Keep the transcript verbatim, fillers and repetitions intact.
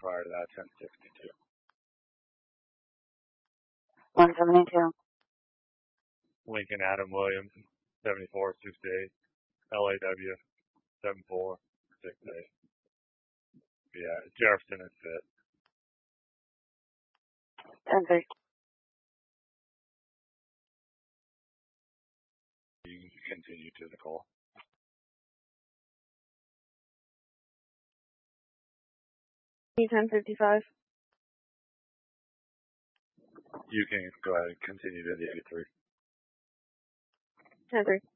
prior to that, ten sixty-two. one seventy-two. Lincoln Adam Williams, seventy-four sixty-eight. L A W, seventy-four sixty-eight. Yeah, Jefferson is fit. ten three. You can continue to the call. ten fifty-five. You can go ahead and continue to the eighty-three. ten three.